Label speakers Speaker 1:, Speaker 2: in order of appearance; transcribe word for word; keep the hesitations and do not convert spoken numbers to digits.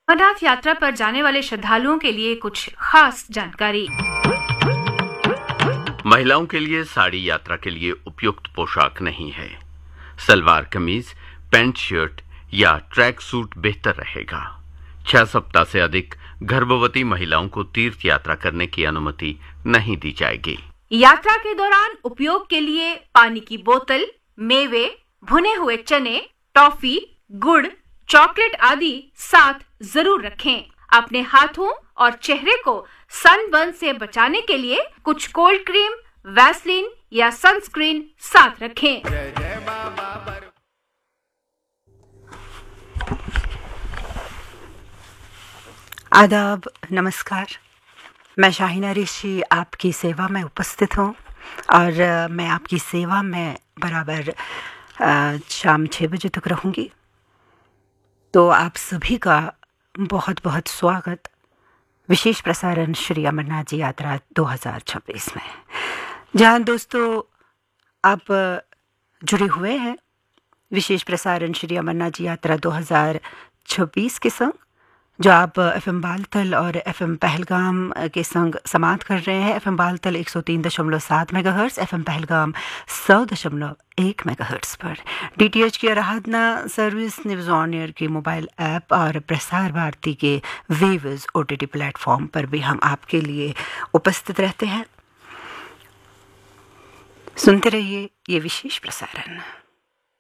Speaker 1: अमरनाथ यात्रा पर जाने वाले श्रद्धालुओं के लिए कुछ खास जानकारी।
Speaker 2: महिलाओं के लिए साड़ी यात्रा के लिए उपयुक्त पोशाक नहीं है। सलवार कमीज, पैंट शर्ट या ट्रैक सूट बेहतर रहेगा। छह सप्ताह से अधिक गर्भवती महिलाओं को तीर्थ यात्रा करने की अनुमति नहीं दी जाएगी।
Speaker 1: यात्रा के दौरान उपयोग के लिए पानी की बोतल, मेवे, भुने हुए चने, टॉफी, गुड़, चॉकलेट आदि साथ जरूर रखें। अपने हाथों और चेहरे को सनबर्न से बचाने के लिए कुछ कोल्ड क्रीम, वैसलीन या सनस्क्रीन साथ रखें।
Speaker 3: आदाब, नमस्कार। मैं शाहिना ऋषि आपकी सेवा में उपस्थित हूँ और मैं आपकी सेवा में बराबर शाम छः बजे तक रहूँगी। तो आप सभी का बहुत बहुत स्वागत विशेष प्रसारण श्री अमरनाथ जी यात्रा दो हज़ार छब्बीस में, जहाँ दोस्तों आप जुड़े हुए हैं विशेष प्रसारण श्री अमरनाथ जी यात्रा दो हज़ार छब्बीस के संग, जो आप एफ एम बालतल और एफ एम पहलगाम के संग समाप्त कर रहे हैं। एफ एम बालतल एक सौ तीन दशमलव सात मेगाहर्ट्ज़, एफ एम पहलगाम सौ दशमलव एक मेगाहर्ट्ज़ पर डी टी एच की आराधना सर्विस, न्यूज़ ऑन एयर के मोबाइल ऐप और प्रसार भारती के waves O T T platform पर भी हम आपके लिए उपस्थित रहते हैं। सुनते रहिए ये विशेष प्रसारण।